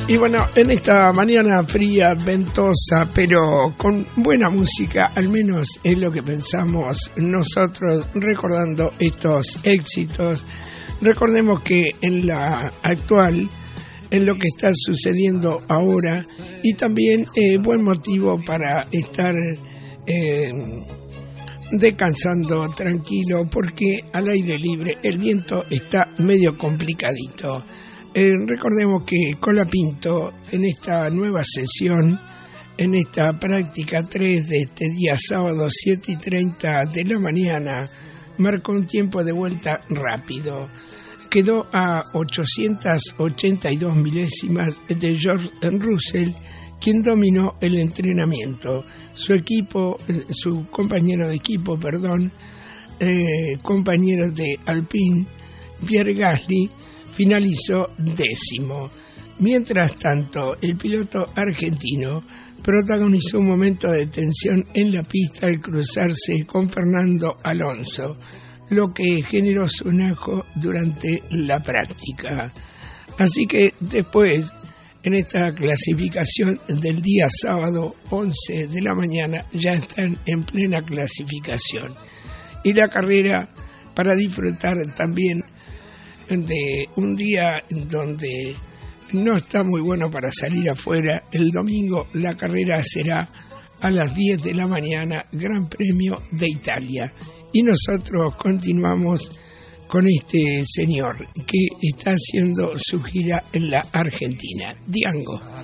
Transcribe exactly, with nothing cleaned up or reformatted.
Y bueno, en esta mañana fría, ventosa, pero con buena música, al menos es lo que pensamos nosotros, recordando estos éxitos. Recordemos que en la actual, en lo que está sucediendo ahora, y también eh, buen motivo para estar eh, descansando tranquilo, porque al aire libre el viento está medio complicadito. Eh, recordemos que Colapinto, en esta nueva sesión, en esta práctica tres de este día sábado siete y treinta de la mañana, marcó un tiempo de vuelta rápido. Quedó a ochocientas ochenta y dos milésimas de George Russell, quien dominó el entrenamiento. Su equipo, su compañero de equipo, perdón, eh, compañero de Alpine, Pierre Gasly, finalizó décimo. Mientras tanto, el piloto argentino protagonizó un momento de tensión en la pista al cruzarse con Fernando Alonso, lo que generó su enojo durante la práctica. Así que después, en esta clasificación del día sábado once de la mañana, ya están en plena clasificación. Y la carrera, para disfrutar también de un día donde no está muy bueno para salir afuera, el domingo la carrera será a las diez de la mañana, Gran Premio de Italia. Y nosotros continuamos con este señor que está haciendo su gira en la Argentina, Diango.